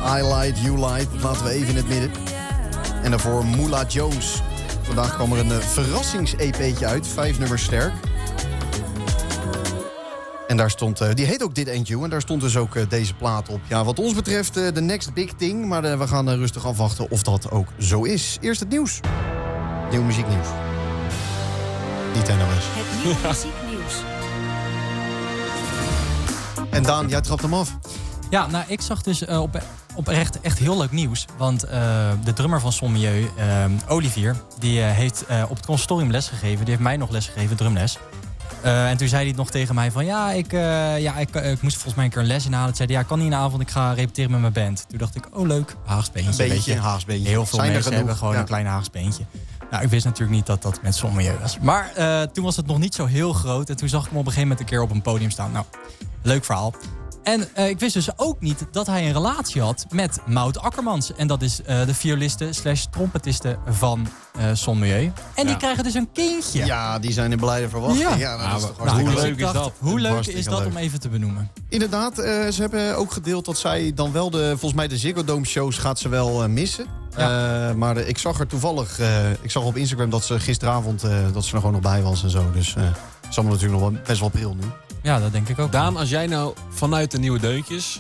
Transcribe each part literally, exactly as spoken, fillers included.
I Lied, You Lied. Dat laten we even in het midden. En daarvoor Moolah Jones. Vandaag kwam er een uh, verrassings-E P'tje uit. Vijf nummers sterk. En daar stond, uh, die heet ook Dit Ain't You. En daar stond dus ook uh, deze plaat op. Ja, wat ons betreft de uh, next big thing. Maar uh, we gaan uh, rustig afwachten of dat ook zo is. Eerst het nieuws. Nieuw muzieknieuws. Niet N O S. Het nieuwe muzieknieuws. En Daan, jij trapt hem af. Ja, nou, ik zag dus uh, op, oprecht echt heel leuk nieuws. Want uh, de drummer van Son Milieu, uh, Olivier, die uh, heeft uh, op het conservatorium lesgegeven. Die heeft mij nog lesgegeven, drumles. Uh, en toen zei hij het nog tegen mij van... ja, ik, uh, ja ik, uh, ik moest volgens mij een keer een les inhalen. Toen zei hij, ja, ik kan niet in de avond, ik ga repeteren met mijn band. Toen dacht ik, oh leuk, Haagsbeentje. Een beetje, weet je. een Haagsbeentje. Heel veel Zijn er mensen genoeg? hebben gewoon Ja. een klein Haagsbeentje. Nou, ik wist natuurlijk niet dat dat met Son Milieu was. Maar uh, toen was het nog niet zo heel groot. En toen zag ik hem op een gegeven moment een keer op een podium staan. Nou, leuk verhaal. En uh, ik wist dus ook niet dat hij een relatie had met Maud Akkermans. En dat is uh, de violiste slash trompetiste van uh, Son Milieu. En die Ja. krijgen dus een kindje. Ja, die zijn in blijde verwachting. Ja, Ja. nou, dat is toch Nou, hartstikke dus leuk. ik leuk is dacht, dat? Hoe leuk Hartstikke is dat leuk. om even te benoemen? Inderdaad, uh, ze hebben ook gedeeld dat zij dan wel de... volgens mij de Ziggo Dome shows gaat ze wel uh, missen. Ja. Uh, maar uh, ik zag er toevallig... Uh, ik zag op Instagram dat ze gisteravond... Uh, dat ze er gewoon nog bij was en zo. Dus uh, het is allemaal natuurlijk nog wel, best wel pril nu. Ja, dat denk ik ook. Daan, als jij nou vanuit de Nieuwe Deuntjes...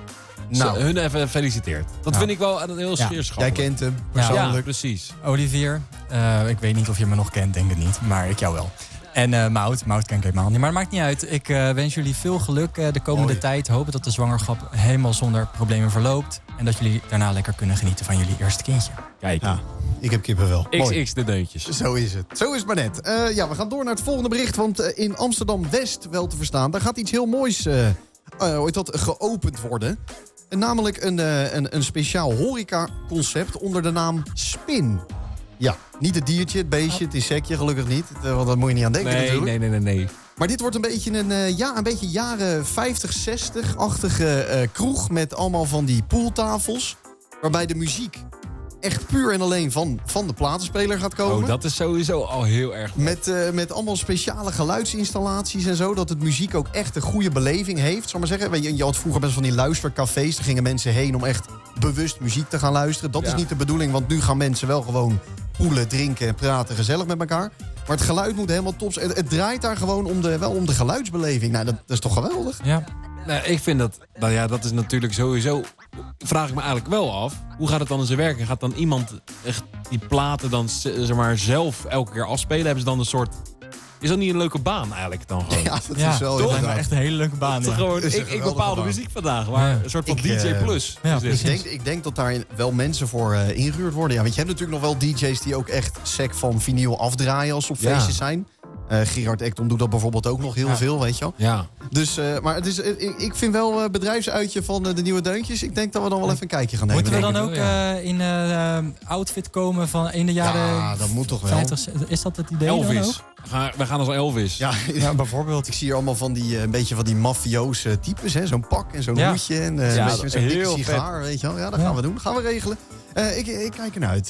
Nou. ze- hun even feliciteert. Dat Ja. vind ik wel een heel Ja. Jij scheerschappelijk. kent hem Ja. persoonlijk. Ja, precies. Olivier, uh, ik weet niet of je me nog kent, denk het niet. Maar ik jou wel. En uh, Maud, Maud ken ik helemaal niet. Maar het maakt niet uit. Ik uh, wens jullie veel geluk uh, de komende Mooi. tijd. Hopen dat de zwangerschap helemaal zonder problemen verloopt. En dat jullie daarna lekker kunnen genieten van jullie eerste kindje. Kijk, Ja, ik heb kippenvel. Mooi. X X de deuntjes. Zo is het. Zo is het maar net. Uh, ja, we gaan door naar het volgende bericht. Want uh, in Amsterdam-West, wel te verstaan... daar gaat iets heel moois uh, uh, hoe heet dat, geopend worden. En namelijk een, uh, een, een speciaal horecaconcept onder de naam Spin. Ja, niet het diertje, het beestje, het insectje, gelukkig niet. Uh, want daar moet je niet aan denken Nee, natuurlijk. nee, nee, nee, nee. Maar dit wordt een beetje een, uh, ja, een beetje jaren vijftig, zestig-achtige uh, kroeg... met allemaal van die pooltafels. Waarbij de muziek echt puur en alleen van, van de platenspeler gaat komen. Oh, dat is sowieso al heel erg. Met, uh, met allemaal speciale geluidsinstallaties en zo. Dat het muziek ook echt een goede beleving heeft. Zal maar zeggen. Weet je, je had vroeger best van die luistercafés. Daar gingen mensen heen om echt bewust muziek te gaan luisteren. Dat Ja. is niet de bedoeling, want nu gaan mensen wel gewoon poelen, drinken en praten gezellig met elkaar. Maar het geluid moet helemaal top zijn. Het, het draait daar gewoon om de, wel om de geluidsbeleving. Nou, dat, dat is toch geweldig? Ja. Nou, ik vind dat, nou ja, dat is natuurlijk sowieso... vraag ik me eigenlijk wel af, hoe gaat het dan in zijn werken? Gaat dan iemand echt die platen dan zeg maar, zelf elke keer afspelen? Hebben ze dan een soort... Is dat niet een leuke baan eigenlijk dan gewoon? Ja, dat Ja, is wel dat lijkt me inderdaad. echt een hele leuke baan. Het is Ja. gewoon, Het is een ik, ik geweldige bepaal de baan. muziek vandaag, maar Ja. een soort van Ik, D J eh, plus. ja, is dit. precies. Ik denk, ik denk dat daar wel mensen voor uh, ingehuurd worden. Ja, want je hebt natuurlijk nog wel D J's die ook echt sec van vinyl afdraaien als ze op Ja. feestjes zijn. Uh, Gerard Ekdom doet dat bijvoorbeeld ook nog heel Ja. veel, weet je wel. Ja. Dus, uh, maar het is, uh, ik, ik vind wel uh, bedrijfsuitje van uh, de Nieuwe Deuntjes. Ik denk dat we dan wel even een kijkje gaan nemen. Moeten we dan denk ook het wel, uh, in uh, outfit komen van in de jaren Ja, dat moet toch wel. vijftig? Is dat het idee dan ook? Elvis. We gaan, we gaan als Elvis. Ja, Ja, bijvoorbeeld. ik zie hier allemaal van die, uh, een beetje van die mafioze types. hè, Zo'n pak en zo'n Ja. hoedje. En uh, Ja, een beetje met zo'n dikke heel sigaar, weet je wel. Ja, dat Ja. gaan we doen. Gaan we regelen. Uh, ik, ik kijk ernaar uit.